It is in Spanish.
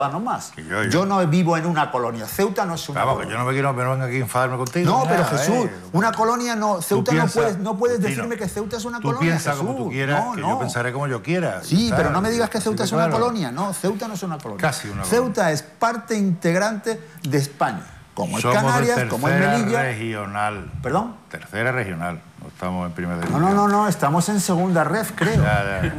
no más. Yo. Yo no vivo en una colonia. Ceuta no es una Vamos, colonia. que yo no me quiero venga aquí a enfadarme contigo. No, pero nada, Jesús, una colonia no. Ceuta no puedes Tino, decirme que Ceuta es una tú colonia. piensas como tú quieras, no, que no. yo pensaré como yo quiera. Sí, Está, pero no me digas que Ceuta es una claro. colonia. No, Ceuta no es una colonia. Casi una colonia. Ceuta es parte integrante de España. Como es Somos Canarias, de como es tercera Melilla. regional. ¿Perdón? Tercera regional. No estamos en primera división. No, estamos en segunda ref, creo. Ya.